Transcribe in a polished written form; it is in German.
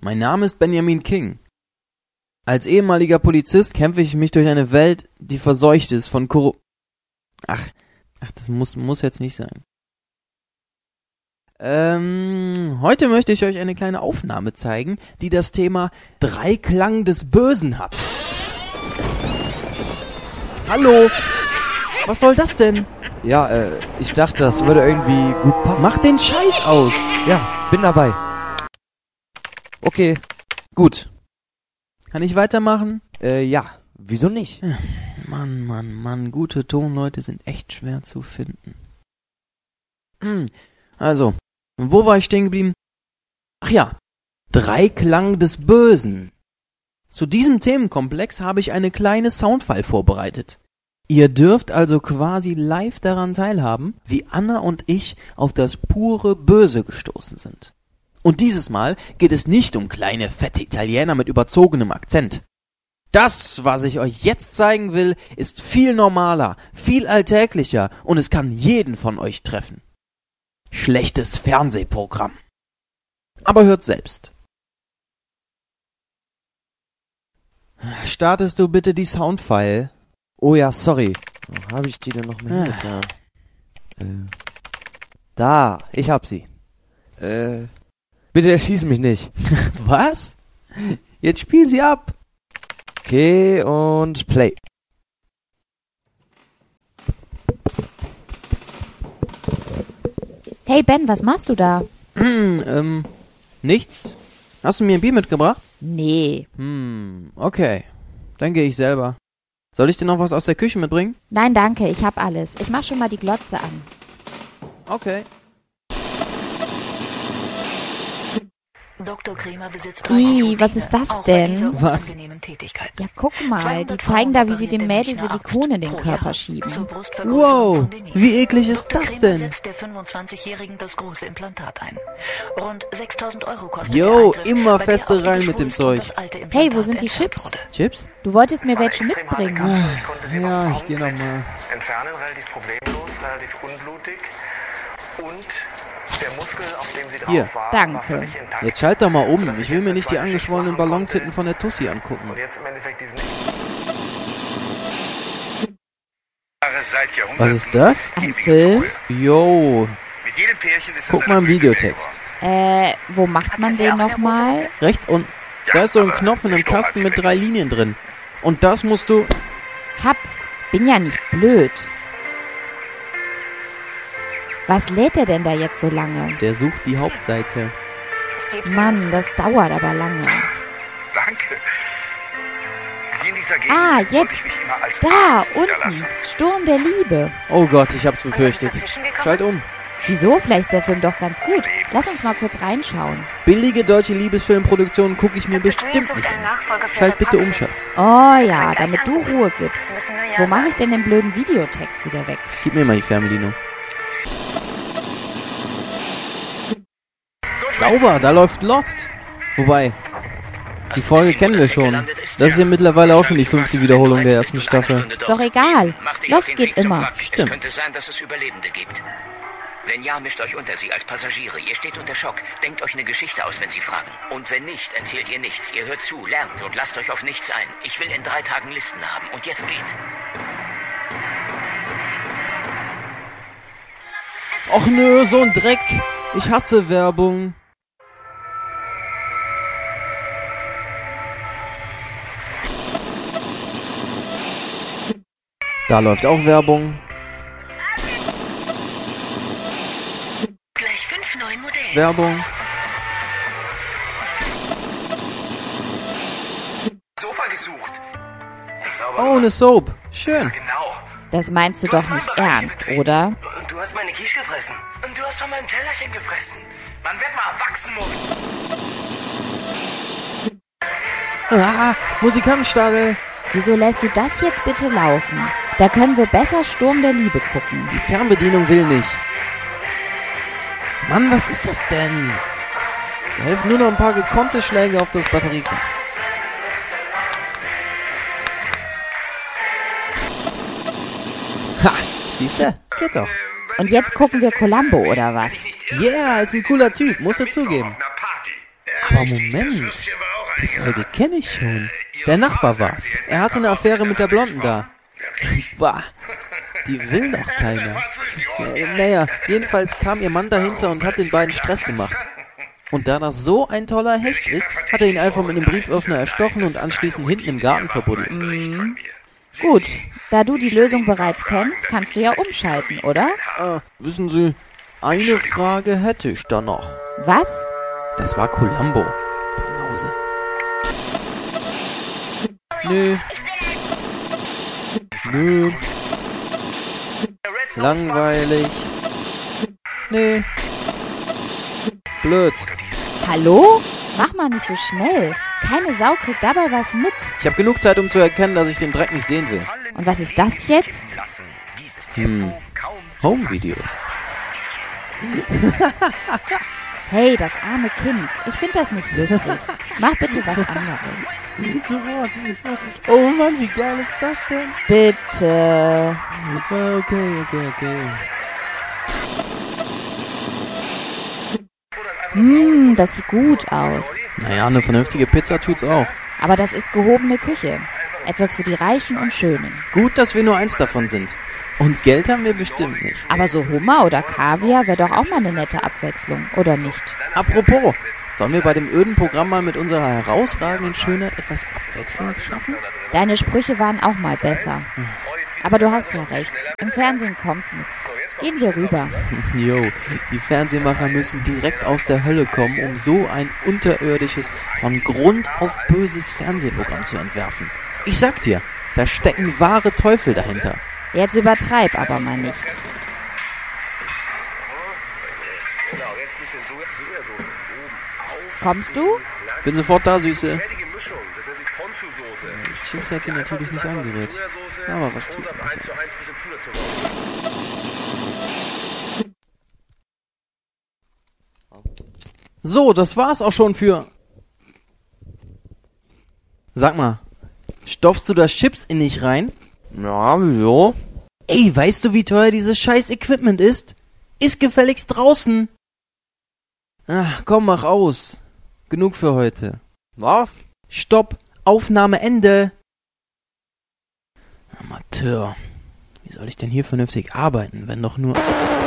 Mein Name ist Benjamin King. Als ehemaliger Polizist kämpfe ich mich durch eine Welt, die verseucht ist von Ach, das muss jetzt nicht sein. Heute möchte ich euch eine kleine Aufnahme zeigen, die das Thema Dreiklang des Bösen hat. Hallo? Was soll das denn? Ja, ich dachte, das würde irgendwie gut passen. Mach den Scheiß aus! Ja, bin dabei. Okay. Gut. Kann ich weitermachen? Ja, wieso nicht? Mann, gute Tonleute sind echt schwer zu finden. Also, wo war ich stehen geblieben? Ach ja, Dreiklang des Bösen. Zu diesem Themenkomplex habe ich eine kleine Soundfile vorbereitet. Ihr dürft also quasi live daran teilhaben, wie Anna und ich auf das pure Böse gestoßen sind. Und dieses Mal geht es nicht um kleine, fette Italiener mit überzogenem Akzent. Das, was ich euch jetzt zeigen will, ist viel normaler, viel alltäglicher und es kann jeden von euch treffen. Schlechtes Fernsehprogramm. Aber hört selbst. Startest du bitte die Soundfile? Oh ja, sorry. Wo habe ich die denn noch mal hingetan? Da, ich hab sie. Bitte erschieß mich nicht. Was? Jetzt spiel sie ab. Okay, und Play. Hey Ben, was machst du da? Nichts. Hast du mir ein Bier mitgebracht? Nee. Okay. Dann gehe ich selber. Soll ich dir noch was aus der Küche mitbringen? Nein, danke, ich hab alles. Ich mach schon mal die Glotze an. Okay. Dr. Kremer besitzt Was ist das denn? Was? Ja, guck mal, die zeigen da, wie sie dem Mädel Silikon in den Körper schieben. Wow, wie eklig ist das denn? Setzt der 25-Jährigen das große Implantat ein. Rund 6.000 € kostet Jo, der Eingriff, immer bei der feste auch rein die mit dem Schwulst und Zeug. das alte Hey, wo Implantat sind die entfernt Chips? wurde. Chips? Du wolltest mir welche mitbringen. Ja, ich gehe nochmal. Entfernen relativ problemlos, relativ unblutig und der Muskel, auf dem sie Hier. drauf war, Danke. war völlig intakt. Jetzt schalt doch mal um. Ich will mir nicht die angeschwollenen Ballontitten von der Tussi angucken. Und jetzt im Endeffekt diesen Was ist das? Ein Film? Jo, Mit jedem Pärchen ist guck mal im Videotext. Wo macht man den nochmal? Rechts unten. Da ist so ein Knopf in einem Kasten mit 3 Linien drin. Und das musst du... Hab's. Bin ja nicht blöd. Was lädt er denn da jetzt so lange? Der sucht die Hauptseite. Mann, das dauert aber lange. Danke. Hier in dieser Gegend Ah, wollte jetzt. ich mich immer als Da, Arzt unten. niederlassen. Sturm der Liebe. Oh Gott, ich hab's befürchtet. Schalt um. Wieso? Vielleicht ist der Film doch ganz gut. Lass uns mal kurz reinschauen. Billige deutsche Liebesfilmproduktionen gucke ich mir bestimmt nicht an. Schalt bitte um, Schatz. Oh ja, damit du Ruhe gibst. Wo mache ich denn den blöden Videotext wieder weg? Gib mir mal die Fernbedienung. Sauber, da läuft Lost. Wobei, die Folge kennen wir schon. Das ist ja mittlerweile auch schon die 5. Wiederholung der ersten Staffel. Ist doch egal. Lost geht immer. Stimmt. Es könnte sein, dass es Überlebende gibt. Wenn ja, mischt euch unter sie als Passagiere. Ihr steht unter Schock. Denkt euch eine Geschichte aus, wenn sie fragen. Und wenn nicht, erzählt ihr nichts. Ihr hört zu, lernt und lasst euch auf nichts ein. Ich will in 3 Tagen Listen haben. Und jetzt geht. Och nö, so ein Dreck. Ich hasse Werbung. Da läuft auch Werbung. Gleich 5 neuen Modelle. Werbung. Sofa gesucht. Oh, eine Soap. Schön. Genau. Das meinst du doch nicht ernst, oder? Und du hast meine Quiche gefressen. Und du hast von meinem Tellerchen gefressen. Man wird mal erwachsen, Mutti. Ah, Musikantenstadel. Wieso lässt du das jetzt bitte laufen? Da können wir besser Sturm der Liebe gucken. Die Fernbedienung will nicht. Mann, was ist das denn? Da helfen nur noch ein paar gekonnte Schläge auf das Batteriefach. Ha, siehste? Geht doch. Und jetzt gucken wir Columbo, oder was? Yeah, ist ein cooler Typ, muss er zugeben. Auf einer Party. Aber Moment, die Folge kenne ich schon. Der Nachbar war's. Er hatte eine Affäre mit der Blonden da. Bah, die will doch keiner. Naja, jedenfalls kam ihr Mann dahinter und hat den beiden Stress gemacht. Und da das so ein toller Hecht ist, hat er ihn einfach mit einem Brieföffner erstochen und anschließend hinten im Garten verbuddelt. Gut, da du die Lösung bereits kennst, kannst du ja umschalten, oder? Wissen Sie, eine Frage hätte ich da noch. Was? Das war Columbo. Banause. Nö. Langweilig. Nee. Blöd. Hallo? Mach mal nicht so schnell. Keine Sau kriegt dabei was mit. Ich habe genug Zeit, um zu erkennen, dass ich den Dreck nicht sehen will. Und was ist das jetzt? Home-Videos. Hey, das arme Kind. Ich finde das nicht lustig. Mach bitte was anderes. Oh Mann, wie geil ist das denn? Bitte. Okay. Das sieht gut aus. Naja, eine vernünftige Pizza tut's auch. Aber das ist gehobene Küche. Etwas für die Reichen und Schönen. Gut, dass wir nur eins davon sind. Und Geld haben wir bestimmt nicht. Aber so Hummer oder Kaviar wäre doch auch mal eine nette Abwechslung, oder nicht? Apropos, sollen wir bei dem öden Programm mal mit unserer herausragenden Schönheit etwas Abwechslung schaffen? Deine Sprüche waren auch mal besser. Aber du hast ja recht. Im Fernsehen kommt nichts. Gehen wir rüber. Jo, die Fernsehmacher müssen direkt aus der Hölle kommen, um so ein unterirdisches, von Grund auf böses Fernsehprogramm zu entwerfen. Ich sag dir, da stecken wahre Teufel dahinter. Jetzt übertreib aber mal nicht. Kommst du? Bin sofort da, Süße. Chips hat sie natürlich nicht angerührt. Aber was tut man nicht alles? So, das war's auch schon für... Sag mal, stopfst du da Chips in dich rein? Ja, wieso? Ey, weißt du, wie teuer dieses scheiß Equipment ist? Ist gefälligst draußen. Ach, komm, mach aus. Genug für heute. Was? Stopp, Aufnahme Ende. Amateur. Wie soll ich denn hier vernünftig arbeiten, wenn doch nur...